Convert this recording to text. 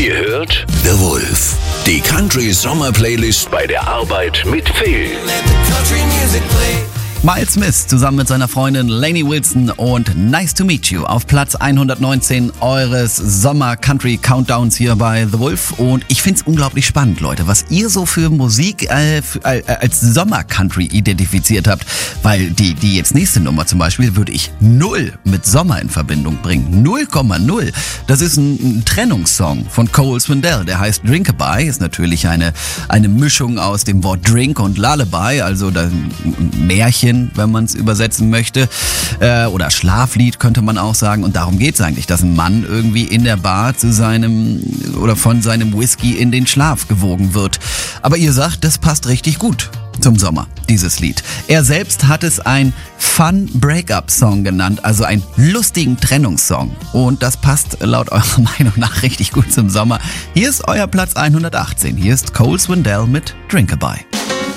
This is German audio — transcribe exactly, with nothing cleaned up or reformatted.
Ihr hört The Wolf, die Country-Sommer-Playlist bei der Arbeit mit Phil. Miles Smith zusammen mit seiner Freundin Lainey Wilson und Nice to Meet You auf Platz hundertneunzehn eures Sommer-Country-Countdowns hier bei The Wolf. Und ich find's unglaublich spannend, Leute, was ihr so für Musik äh, für, äh, als Sommer-Country identifiziert habt. Weil die, die jetzt nächste Nummer zum Beispiel würde ich null mit Sommer in Verbindung bringen. null Komma null. Das ist ein, ein Trennungssong von Cole Swindell, der heißt Drinkabye. Ist natürlich eine, eine Mischung aus dem Wort Drink und Lullaby, also ein Märchen, wenn man es übersetzen möchte, äh, oder Schlaflied könnte man auch sagen. Und darum geht es eigentlich, dass ein Mann irgendwie in der Bar zu seinem oder von seinem Whisky in den Schlaf gewogen wird. Aber ihr sagt, das passt richtig gut zum Sommer, dieses Lied. Er selbst hat es ein Fun Breakup Song genannt, also einen lustigen Trennungssong. Und das passt laut eurer Meinung nach richtig gut zum Sommer. Hier ist euer Platz hundertachtzehn. Hier ist Cole Swindell mit Drinkabye.